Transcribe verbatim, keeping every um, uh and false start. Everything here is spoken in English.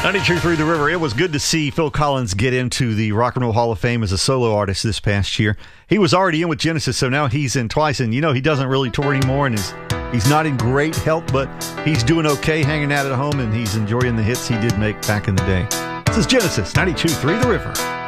ninety-two point three The River. It was good to see Phil Collins get into the Rock and Roll Hall of Fame as a solo artist this past year. He was already in with Genesis, so now he's in twice. And, you know, he doesn't really tour anymore, and is, he's not in great health, but he's doing okay hanging out at home, and he's enjoying the hits he did make back in the day. This is Genesis, ninety-two point three The River.